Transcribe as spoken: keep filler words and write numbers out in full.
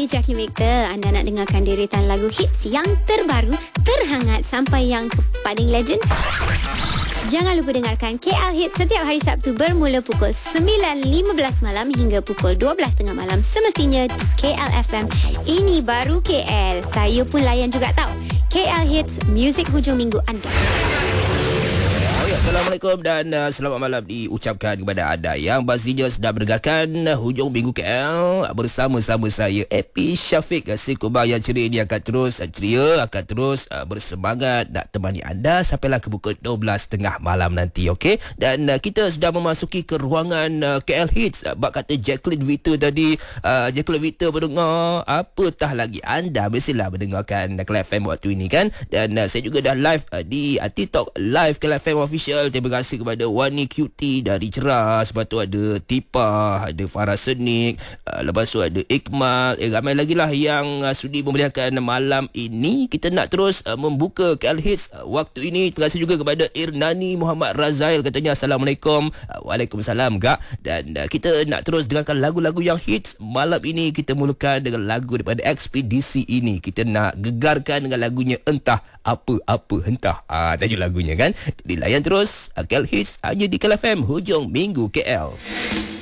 saya Jackie Victor. Anda nak dengarkan deretan lagu hits yang terbaru, terhangat sampai yang paling legend? Jangan lupa dengarkan K L Hits setiap hari Sabtu bermula pukul sembilan lima belas malam hingga pukul dua belas tiga puluh malam semestinya di K L F M. Ini baru K L. Saya pun layan juga tahu. K L Hits, muzik hujung minggu anda. Assalamualaikum dan uh, selamat malam diucapkan kepada anda yang pastinya sedang mendengarkan uh, hujung minggu K L bersama-sama saya Epi Syafiq. Si kubang yang ceria ini akan terus uh, ceria, akan terus uh, bersemangat nak temani anda sampailah ke pukul dua belas tiga puluh malam nanti, okey? Dan uh, kita sudah memasuki ke ruangan uh, K L Hits. Uh, bak kata Jacqueline Victor tadi, uh, Jacqueline Victor mendengar apatah lagi anda mestilah mendengarkan uh, K L F M waktu ini kan. Dan uh, saya juga dah live uh, di uh, TikTok live K L F M official. Terima kasih kepada Wani Cutie dari Ceras. Lepas tu ada Tipah, ada Farah Senik, uh, lepas tu ada Iqmal, eh, ramai lagi lah yang uh, sudi memeriahkan malam ini. Kita nak terus uh, membuka K L Hits uh, waktu ini. Terima kasih juga kepada Irnani Muhammad Razail, katanya Assalamualaikum. uh, Waalaikumsalam kak. Dan uh, kita nak terus dengarkan lagu-lagu yang hits malam ini. Kita mulakan dengan lagu daripada Ekspedisi ini. Kita nak gegarkan dengan lagunya Entah Apa-Apa Entah, ah, tajuk lagunya kan. Jadi layan terus K L Hits hanya di K L F M hujung minggu K L.